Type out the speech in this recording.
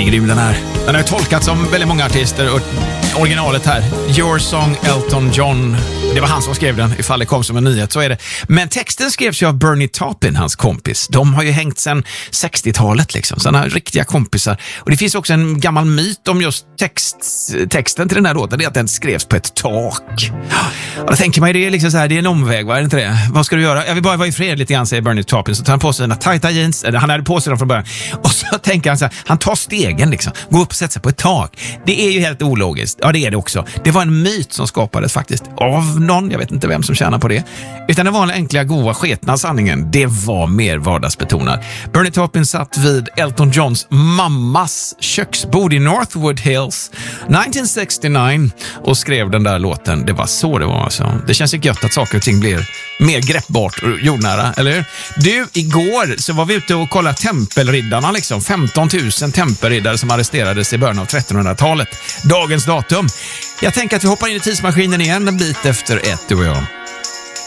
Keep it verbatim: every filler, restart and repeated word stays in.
är grym den här. Den har tolkats som väldigt många artister och originalet här. Your Song, Elton John. Det var han som skrev den, ifall det kom som en nyhet, så är det. Men texten skrevs ju av Bernie Taupin, hans kompis. De har ju hängt sedan sextiotalet liksom, sådana riktiga kompisar. Och det finns också en gammal myt om just text, texten till den här låten, det är att den skrevs på ett tak. Och då tänker man ju, det är liksom så här, det är en omväg, var det inte det? Vad ska du göra? Jag vill bara vara i fred lite grann, säger Bernie Taupin. Så tar han på sig sina tajta jeans, eller han hade på sig dem från början. Och så tänker han så här, han tar stegen liksom, går upp och sätter sig på ett tak. Det är ju helt ologiskt. Ja, det är det också. Det var en myt som skapades faktiskt av någon, jag vet inte vem som tjänar på det. Utan det var den enkla, goa, sketna sanningen. Det var mer vardagsbetonad. Bernie Taupin satt vid Elton Johns mammas köksbord i Northwood Hills nittonhundrasextionio och skrev den där låten. Det var så det var alltså. Det känns ju gött att saker och ting blir mer greppbart och jordnära, eller hur? Du, igår så var vi ute och kollade tempelriddarna liksom. femton tusen tempelriddare som arresterades i början av trettonhundratalet. Dagens datum. Jag tänker att vi hoppar in i tidsmaskinen igen en bit efter ett, du och jag.